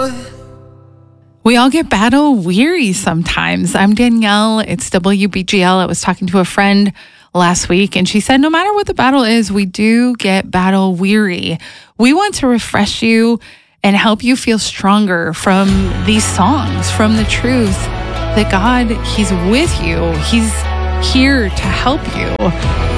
We all get battle weary sometimes. I'm Danielle. It's WBGL. I was talking to a friend last week and she said no matter what the battle is, we do get battle weary. We want to refresh you and help you feel stronger from these songs, from the truth that God, He's with you. He's here to help you.